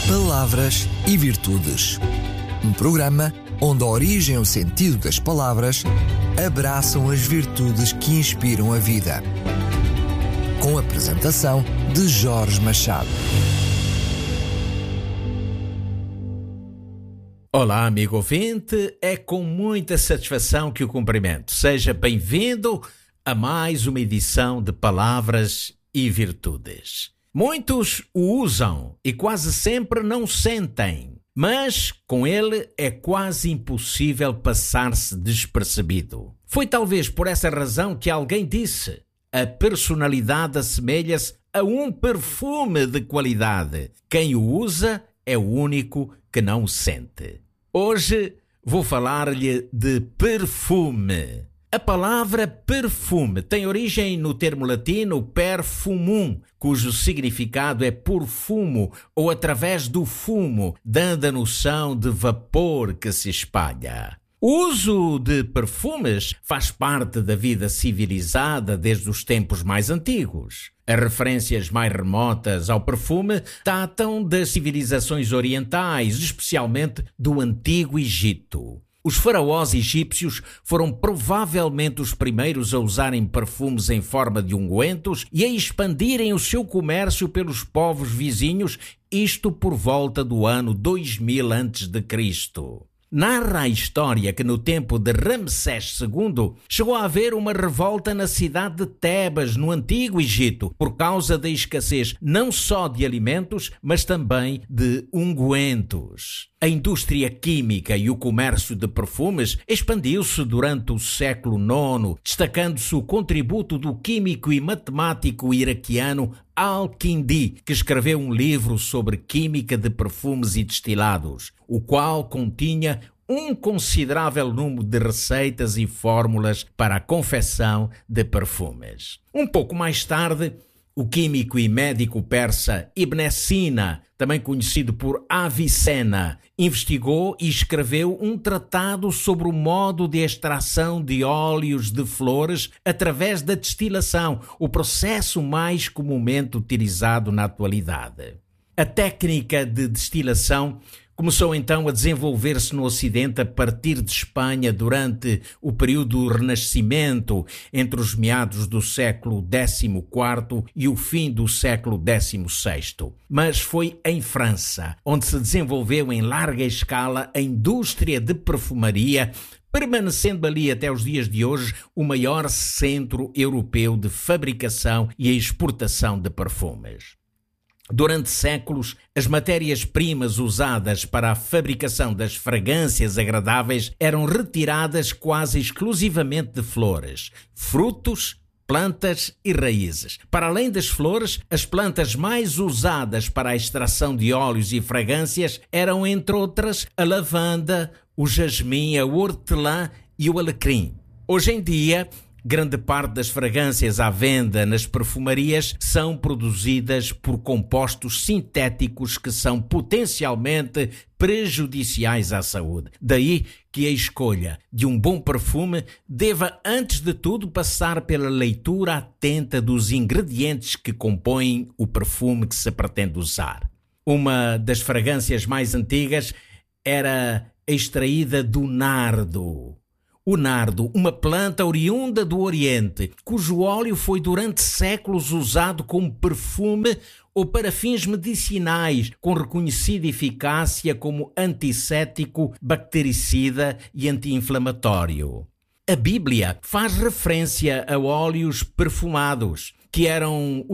Palavras e Virtudes. Um programa onde a origem e o sentido das palavras abraçam as virtudes que inspiram a vida. Com a apresentação de Jorge Machado. Olá, amigo ouvinte, é com muita satisfação que o cumprimento. Seja bem-vindo a mais uma edição de Palavras e Virtudes. Muitos o usam e quase sempre não sentem, mas com ele é quase impossível passar-se despercebido. Foi talvez por essa razão que alguém disse: a personalidade assemelha-se a um perfume de qualidade. Quem o usa é o único que não o sente. Hoje vou falar-lhe de perfume. A palavra perfume tem origem no termo latino perfumum, cujo significado é por fumo ou através do fumo, dando a noção de vapor que se espalha. O uso de perfumes faz parte da vida civilizada desde os tempos mais antigos. As referências mais remotas ao perfume datam das civilizações orientais, especialmente do Antigo Egito. Os faraós egípcios foram provavelmente os primeiros a usarem perfumes em forma de ungüentos e a expandirem o seu comércio pelos povos vizinhos, isto por volta do ano 2000 a.C. Narra a história que no tempo de Ramsés II chegou a haver uma revolta na cidade de Tebas, no Antigo Egito, por causa da escassez não só de alimentos, mas também de ungüentos. A indústria química e o comércio de perfumes expandiu-se durante o século IX, destacando-se o contributo do químico e matemático iraquiano Al-Kindi, que escreveu um livro sobre química de perfumes e destilados, o qual continha um considerável número de receitas e fórmulas para a confecção de perfumes. Um pouco mais tarde, o químico e médico persa Ibn Sina, também conhecido por Avicena, investigou e escreveu um tratado sobre o modo de extração de óleos de flores através da destilação, o processo mais comumente utilizado na atualidade. A técnica de destilação começou então a desenvolver-se no Ocidente a partir de Espanha durante o período do Renascimento, entre os meados do século XIV e o fim do século XVI. Mas foi em França, onde se desenvolveu em larga escala a indústria de perfumaria, permanecendo ali até os dias de hoje o maior centro europeu de fabricação e exportação de perfumes. Durante séculos, as matérias-primas usadas para a fabricação das fragrâncias agradáveis eram retiradas quase exclusivamente de flores, frutos, plantas e raízes. Para além das flores, as plantas mais usadas para a extração de óleos e fragrâncias eram, entre outras, a lavanda, o jasmim, a hortelã e o alecrim. Hoje em dia, grande parte das fragrâncias à venda nas perfumarias são produzidas por compostos sintéticos que são potencialmente prejudiciais à saúde. Daí que a escolha de um bom perfume deva, antes de tudo, passar pela leitura atenta dos ingredientes que compõem o perfume que se pretende usar. Uma das fragrâncias mais antigas era extraída do nardo. O nardo, uma planta oriunda do Oriente, cujo óleo foi durante séculos usado como perfume ou para fins medicinais, com reconhecida eficácia como antisséptico, bactericida e anti-inflamatório. A Bíblia faz referência a óleos perfumados, que eram